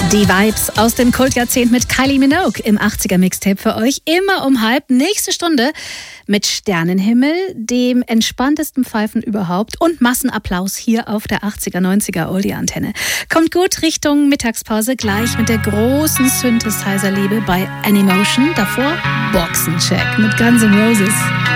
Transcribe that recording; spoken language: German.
Die Vibes aus dem Kultjahrzehnt mit Kylie Minogue im 80er-Mixtape für euch. Immer um 12:30. Nächste Stunde mit Sternenhimmel, dem entspanntesten Pfeifen überhaupt und Massenapplaus hier auf der 80er-90er Oldie-Antenne. Kommt gut Richtung Mittagspause, gleich mit der großen Synthesizer-Liebe bei Animotion. Davor Boxencheck mit Guns N' Roses.